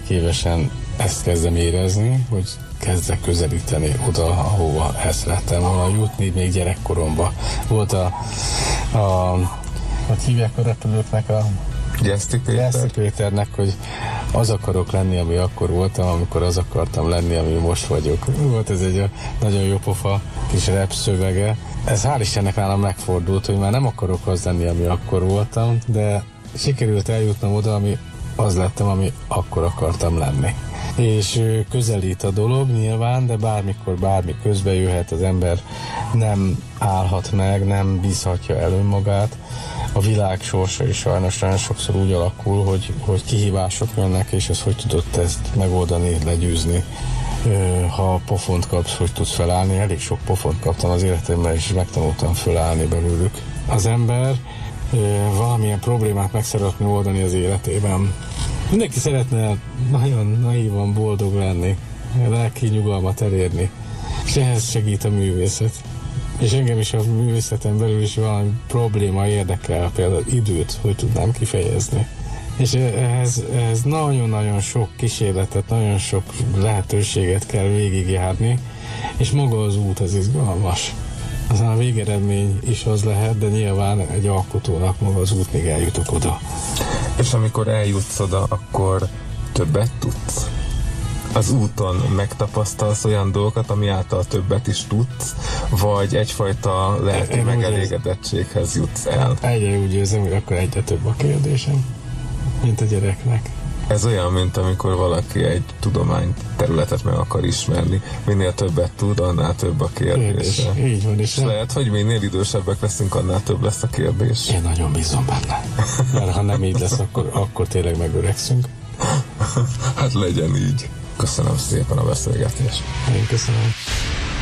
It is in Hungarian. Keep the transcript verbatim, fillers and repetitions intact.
tizenegy évesen ezt kezdem érezni, hogy kezdek közelíteni oda, ahova el szerettem volna jutni, még gyerekkoromban. Volt a, a hogy hívják a repülőknek a Gyeszti Péter. Gyeszti Péternek, hogy az akarok lenni, ami akkor voltam, amikor az akartam lenni, ami most vagyok. Volt ez egy nagyon jó pofa kis rap szövege. Ez hál' Istennek nálam megfordult, hogy már nem akarok az lenni, ami akkor voltam, de sikerült eljutnom oda, ami az lettem, ami akkor akartam lenni. És közelít a dolog nyilván, de bármikor bármi közbe jöhet, az ember nem állhat meg, nem bízhatja el önmagát. A világ sorsa is sajnos nagyon sokszor úgy alakul, hogy, hogy kihívások jönnek, és ez hogy tudod ezt megoldani, legyőzni. Ha pofont kapsz, hogy tudsz felállni, elég sok pofont kaptam az életemben, és megtanultam felállni belőlük. Az ember valamilyen problémát meg szeretne oldani az életében. Mindenki szeretne nagyon naívan boldog lenni, lelki nyugalmat elérni, és ehhez segít a művészet. És engem is a művészeten belül is valami probléma érdekel, például időt, hogy tudnám kifejezni. És ehhez, ehhez nagyon-nagyon sok kísérletet, nagyon sok lehetőséget kell végigjárni, és maga az út az izgalmas. Aztán a végeredmény is az lehet, de nyilván egy alkotónak maga az út még eljutok oda. És amikor eljutsz oda, akkor többet tudsz? Az úton megtapasztalsz olyan dolgokat, ami által többet is tudsz, vagy egyfajta lelki megelégedettséghez jutsz el? Egyre úgy érzem, hogy akkor egyre több a kérdésem, mint a gyereknek. Ez olyan, mint amikor valaki egy tudományterületet meg akar ismerni. Minél többet tud, annál több a kérdése. Kérdés. Így van, és lehet, hogy minél idősebbek leszünk, annál több lesz a kérdés. Én nagyon bízom benne. Mert ha nem így lesz, akkor, akkor tényleg megöregszünk. Hát legyen így. Köszönöm szépen a beszélgetést. Én köszönöm.